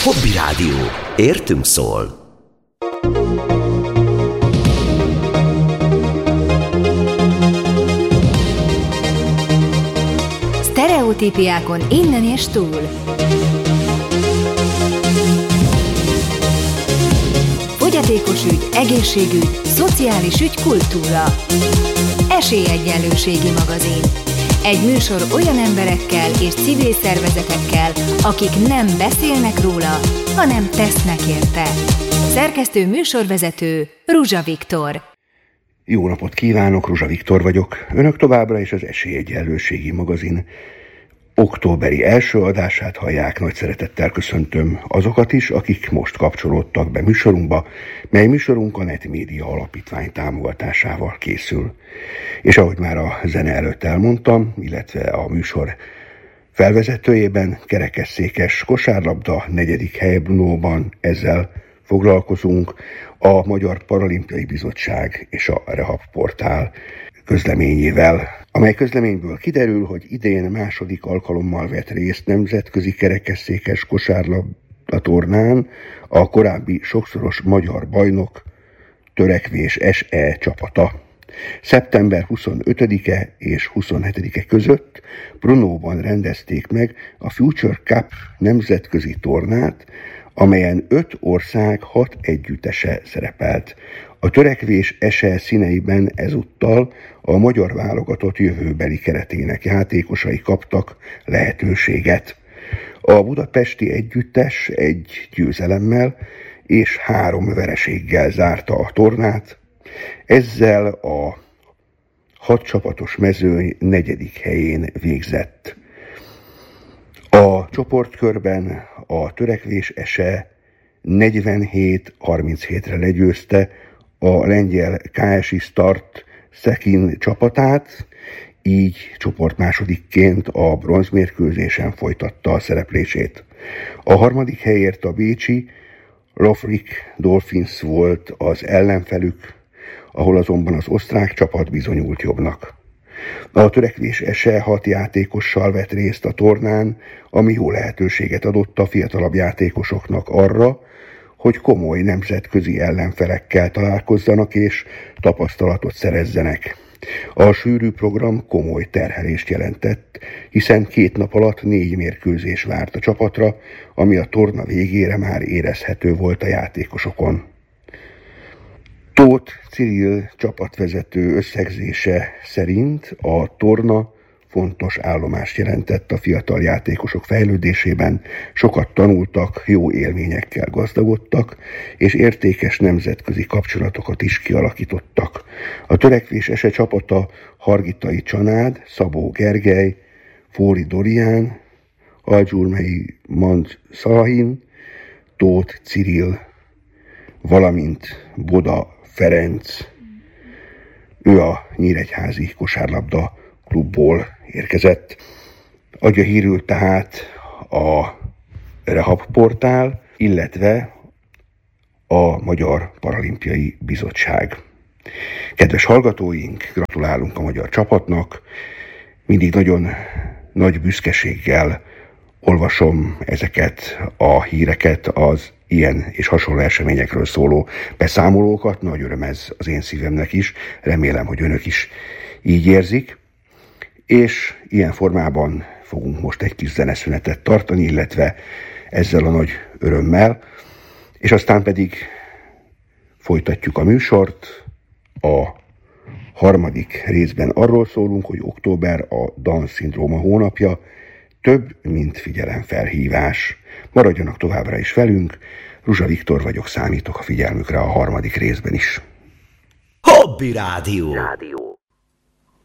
Hobby Rádió. Értünk szól. Sztereotípiákon innen és túl. Fogyatékos ügy, egészségügy, szociális ügy, kultúra. Esélyegyenlőségi magazin. Egy műsor olyan emberekkel és civil szervezetekkel, akik nem beszélnek róla, hanem tesznek érte. Szerkesztő műsorvezető Ruzsa Viktor. Jó napot kívánok, Ruzsa Viktor vagyok. Önök továbbra is az Esélyegyenlőségi magazin októberi első adását hallják. Nagy szeretettel köszöntöm azokat is, akik most kapcsolódtak be műsorunkba, mely műsorunk a Netmédia Alapítvány támogatásával készül. És ahogy már a zene előtt elmondtam, illetve a műsor felvezetőjében, kerekesszékes kosárlabda 4. hely Brnóban ezzel foglalkozunk, a Magyar Paralimpiai Bizottság és a Rehab Portál közleményével, amely közleményből kiderül, hogy idén második alkalommal vett részt nemzetközi kerekesszékes kosárlabda tornán a korábbi sokszoros magyar bajnok Törekvés SE csapata. Szeptember 25-e és 27-e között Brnóban rendezték meg a Future Cup nemzetközi tornát, amelyen 5 ország 6 együttese szerepelt. A Törekvés SE színeiben ezúttal a magyar válogatott jövőbeli keretének játékosai kaptak lehetőséget. A budapesti együttes 1 győzelemmel és 3 vereséggel zárta a tornát, ezzel a 6 csapatos mezőny 4. helyén végzett. A csoportkörben a Törekvés SE 47-37-re legyőzte a lengyel KSI Start Szekin csapatát, így csoportmásodikként a bronzmérkőzésen folytatta a szereplését. A 3. helyért a bécsi Lofrik Dolphins volt az ellenfelük, ahol azonban az osztrák csapat bizonyult jobbnak. A Törekvés SE 6 játékossal vett részt a tornán, ami jó lehetőséget adott a fiatalabb játékosoknak arra, hogy komoly nemzetközi ellenfelekkel találkozzanak és tapasztalatot szerezzenek. A sűrű program komoly terhelést jelentett, hiszen 2 nap alatt 4 mérkőzés várt a csapatra, ami a torna végére már érezhető volt a játékosokon. Tóth Cyril csapatvezető összegzése szerint a torna fontos állomást jelentett a fiatal játékosok fejlődésében, sokat tanultak, jó élményekkel gazdagodtak, és értékes nemzetközi kapcsolatokat is kialakítottak. A Törekvés SE csapata Hargitai Csanád, Szabó Gergely, Fóri Dorián, Algyurmei Mand Szalahin, Tóth Cyril, valamint Boda Ferenc. Ő a Nyíregyházi kosárlabda klubból érkezett. Adja hírül tehát a Rehab Portál, illetve a Magyar Paralimpiai Bizottság. Kedves hallgatóink, gratulálunk a magyar csapatnak. Mindig nagyon nagy büszkeséggel olvasom ezeket a híreket, az ilyen és hasonló eseményekről szóló beszámolókat. Nagy öröm ez az én szívemnek is. Remélem, hogy önök is így érzik. És ilyen formában fogunk most egy kis zeneszünetet tartani, illetve ezzel a nagy örömmel, és aztán pedig folytatjuk a műsort. A 3. részben arról szólunk, hogy október a Down-szindróma hónapja, több, mint figyelemfelhívás. Maradjanak továbbra is velünk, Ruzsa Viktor vagyok, számítok a figyelmükre a 3. részben is. Hobby Rádió.